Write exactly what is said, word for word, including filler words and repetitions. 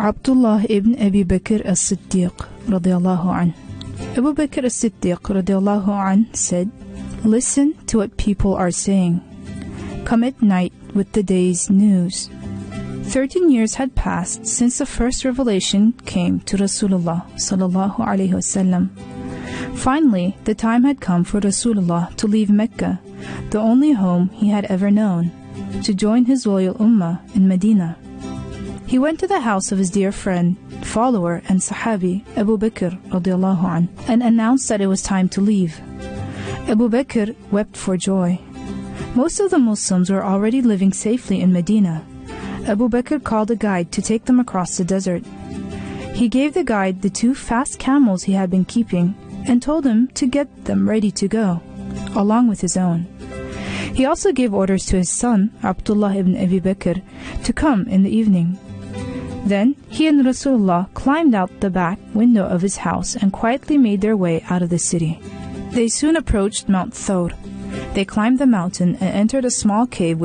Abdullah ibn Abi Bakr as-Siddiq radiyallahu anh. Abu Bakr as-Siddiq radiyallahu anh said, "Listen to what people are saying. Come at night with the day's news." Thirteen years had passed since the first revelation came to Rasulullah sallallahu alaihi wasallam. Finally, the time had come for Rasulullah to leave Mecca, the only home he had ever known, to join his loyal ummah in Medina. He went to the house of his dear friend, follower and Sahabi Abu Bakr radiyallahu anh, and announced that it was time to leave. Abu Bakr wept for joy. Most of the Muslims were already living safely in Medina. Abu Bakr called a guide to take them across the desert. He gave the guide the two fast camels he had been keeping and told him to get them ready to go, along with his own. He also gave orders to his son, Abdullah ibn Abi Bakr, to come in the evening. Then he and Rasulullah climbed out the back window of his house and quietly made their way out of the city. They soon approached Mount Thawr. They climbed the mountain and entered a small cave